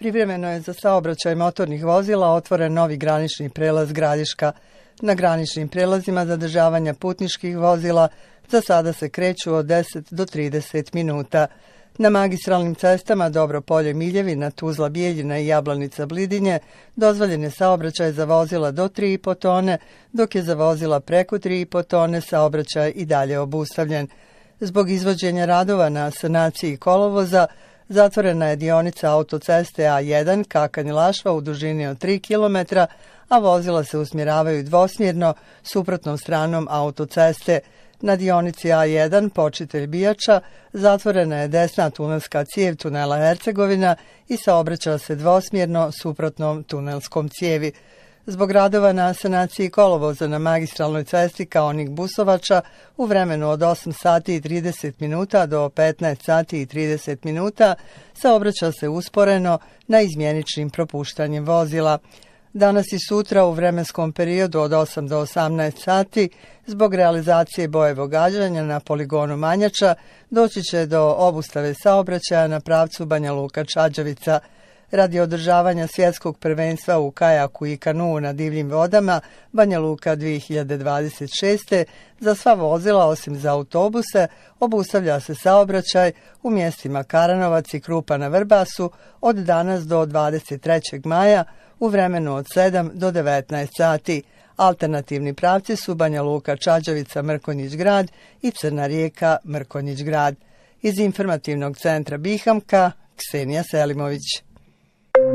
Privremeno je za saobraćaj motornih vozila otvoren novi granični prelaz Gradiška. Na graničnim prelazima zadržavanja putničkih vozila za sada se kreću od 10 do 30 minuta. Na magistralnim cestama Dobro Polje-Miljevina, Tuzla-Bijeljina i Jablanica-Blidinje dozvoljen je saobraćaj za vozila do 3,5 tone, dok je za vozila preko 3,5 tone saobraćaj i dalje obustavljen. Zbog izvođenja radova na sanaciji kolovoza, zatvorena je dionica autoceste A1 Kakanj-Lašva u dužini od 3 km, a vozila se usmjeravaju dvosmjerno suprotnom stranom autoceste. Na dionici A1 Počitelj-Bijača zatvorena je desna tunelska cijev tunela Hercegovina i saobraća se dvosmjerno suprotnom tunelskom cijevi. Zbog radova na sanaciji kolovoza na magistralnoj cesti Kaonik-Busovača u vremenu od 8 sati i 30 minuta do 15 sati i 30 minuta saobraća se usporeno na izmjeničnim propuštanjem vozila. Danas i sutra u vremenskom periodu od 8 do 18 sati zbog realizacije bojevog gađanja na poligonu Manjača doći će do obustave saobraćaja na pravcu Banja Luka-Čađavica. Radi održavanja svjetskog prvenstva u kajaku i kanuu na divljim vodama Banja Luka 2026. za sva vozila osim za autobuse obustavlja se saobraćaj u mjestima Karanovac i Krupa na Vrbasu od danas do 23. maja u vremenu od 7 do 19 sati. Alternativni pravci su Banja Luka-Čađavica-Mrkonjić grad i Crna Rijeka-Mrkonjić grad. Iz informativnog centra Bihamka, Ksenija Selimović.